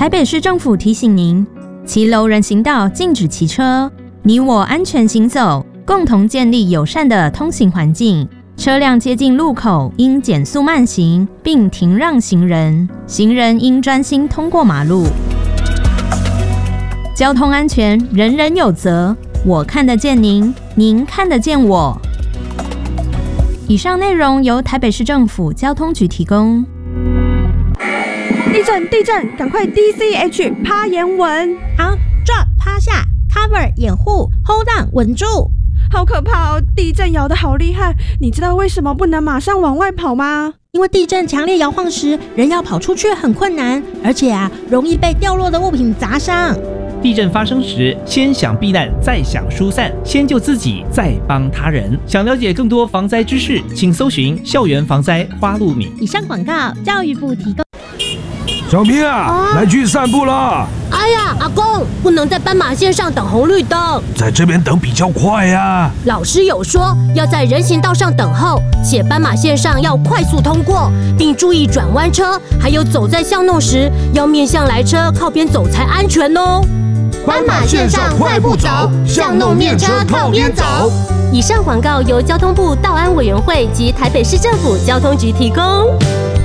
台北市政府提醒您：骑楼人行道禁止骑车，你我安全行走，共同建立友善的通行环境。车辆接近路口应减速慢行，并停让行人，行人应专心通过马路。交通安全人人有责，我看得见您，您看得见我。以上内容由台北市政府交通局提供。 地震，赶快 DCH 趴眼稳。 好 ，drop 趴下 ，cover 掩护 ，hold on 稳住。 好可怕哦！地震摇得好厉害，你知道为什么不能马上往外跑吗？ 因为地震强烈摇晃时，人要跑出去很困难，而且容易被掉落的物品砸伤。 地震发生时，先想避难，再想疏散，先救自己，再帮他人。想了解更多防灾知识，请搜寻校园防灾花露米。 以上广告，教育部提供。 小明来去散步了。 哎呀，阿公，不能在斑马线上等红绿灯， 在这边等比较快呀。 老师有说要在人行道上等候，且斑马线上要快速通过，并注意转弯车，还有走在巷弄时要面向来车，靠边走才安全哦。 斑马线上快步走，巷弄面车靠边走。 以上广告由交通部道安委员会及台北市政府交通局提供。